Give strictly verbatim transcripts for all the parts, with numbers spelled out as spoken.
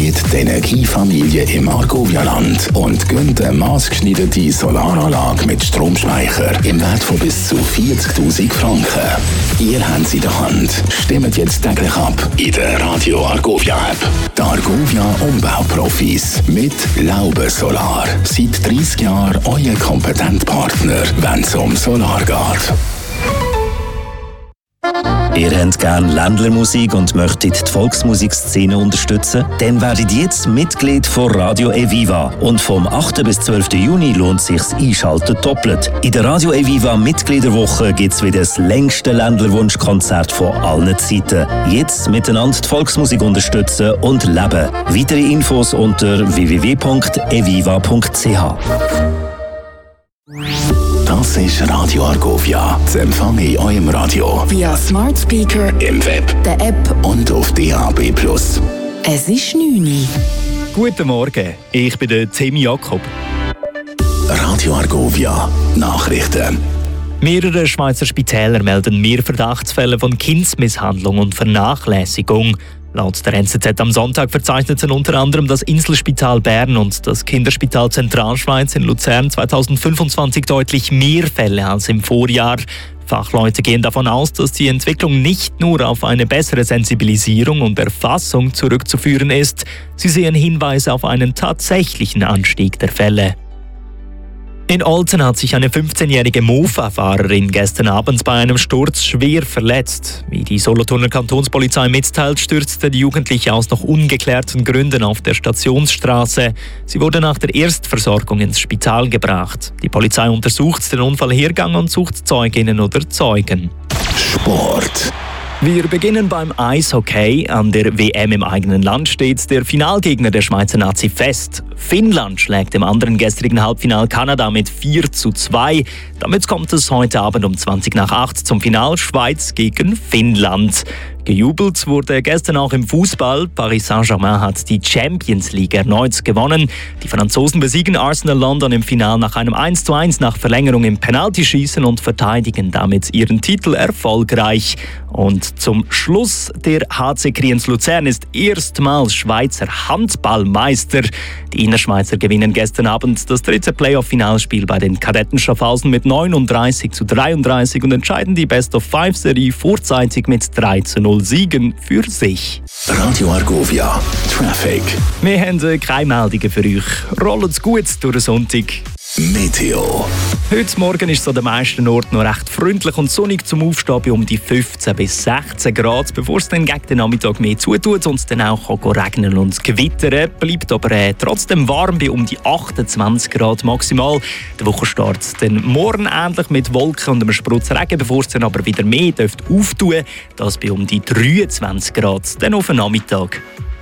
Unterstützt die Energiefamilie im Argovia-Land und gönnt eine maßgeschneiderte Solaranlage mit Stromspeicher im Wert von bis zu vierzigtausend Franken. Ihr habt sie in der Hand. Stimmt jetzt täglich ab in der Radio Argovia-App. Die Argovia Umbauprofis mit Laube Solar. Seit dreissig Jahren euer kompetenter Partner, wenn es um Solar geht. Ihr habt gerne Ländlermusik und möchtet die Volksmusikszene unterstützen? Dann werdet jetzt Mitglied von Radio Eviva. Und vom achten bis zwölften Juni lohnt es sich das Einschalten doppelt. In der Radio Eviva Mitgliederwoche gibt es wieder das längste Ländlerwunschkonzert von allen Zeiten. Jetzt miteinander die Volksmusik unterstützen und leben. Weitere Infos unter w w w punkt eviva punkt c h. Das ist Radio Argovia. Zu empfangen in eurem Radio. Via Smart Speaker, im Web, der App und auf D A B plus. Es ist neun Uhr. Guten Morgen, ich bin der Tim Jakob. Radio Argovia. Nachrichten. Mehrere Schweizer Spitäler melden mehr Verdachtsfälle von Kindsmisshandlung und Vernachlässigung. Laut der N Z Z am Sonntag verzeichneten unter anderem das Inselspital Bern und das Kinderspital Zentralschweiz in Luzern zweitausendfünfundzwanzig deutlich mehr Fälle als im Vorjahr. Fachleute gehen davon aus, dass die Entwicklung nicht nur auf eine bessere Sensibilisierung und Erfassung zurückzuführen ist. Sie sehen Hinweise auf einen tatsächlichen Anstieg der Fälle. In Olten hat sich eine fünfzehnjährige Mofa-Fahrerin gestern Abend bei einem Sturz schwer verletzt. Wie die Solothurner Kantonspolizei mitteilt, stürzte die Jugendliche aus noch ungeklärten Gründen auf der Stationsstraße. Sie wurde nach der Erstversorgung ins Spital gebracht. Die Polizei untersucht den Unfallhergang und sucht Zeuginnen oder Zeugen. Sport. Wir beginnen beim Eishockey. An der W M im eigenen Land steht der Finalgegner der Schweizer Nazi fest. Finnland schlägt im anderen gestrigen Halbfinal Kanada mit vier zu zwei. Damit kommt es heute Abend um zwanzig nach acht zum Final Schweiz gegen Finnland. Gejubelt wurde gestern auch im Fußball. Paris Saint-Germain hat die Champions League erneut gewonnen. Die Franzosen besiegen Arsenal London im Finale nach einem eins zu eins nach Verlängerung im Penaltyschießen und verteidigen damit ihren Titel erfolgreich. Und zum Schluss, der H C Kriens Luzern ist erstmals Schweizer Handballmeister. Die Innerschweizer gewinnen gestern Abend das dritte Playoff-Finalspiel bei den Kadetten Schaffhausen mit neununddreißig zu dreiunddreißig und entscheiden die Best-of-Five-Serie vorzeitig mit drei zu null Siegen für sich. Radio Argovia. Traffic. Wir haben keine Meldungen für euch. Rollen's gut durch den Sonntag. Meteo. Heute Morgen ist es an den meisten Orten noch recht freundlich und sonnig zum Aufstehen bei um die fünfzehn bis sechzehn Grad, bevor es dann gegen den Nachmittag mehr zutut und es dann auch kann regnen und gewittern. Bleibt aber äh, trotzdem warm bei um die achtundzwanzig Grad maximal. Der Wochenstart dann morgen ähnlich mit Wolken und einem Sprutz Regen, bevor es dann aber wieder mehr dürfte auftun. Das bei um die dreiundzwanzig Grad, dann auf den Nachmittag.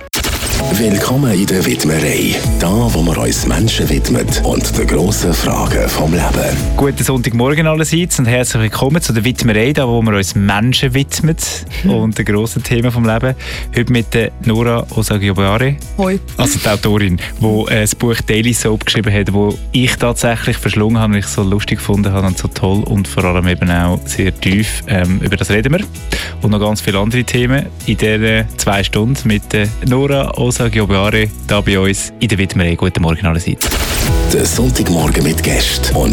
Willkommen in der Widmerei. Da, wo wir uns Menschen widmen und den grossen Fragen vom Leben. Guten Sonntagmorgen allerseits und herzlich willkommen zu der Widmerei, da wo wir uns Menschen widmen und den grossen Themen vom Leben. Heute mit der Nora Osagiobare. Hoi. Also die Autorin, die äh, das Buch Daily Soap geschrieben hat, wo ich tatsächlich verschlungen habe und ich so lustig gefunden habe und so toll und vor allem eben auch sehr tief. Ähm, über das reden wir. Und noch ganz viele andere Themen in diesen zwei Stunden mit der Nora Osagiobare da bei uns in der Widmerei. Guten Morgen allerseits. Der Sonntagmorgen mit Gästen und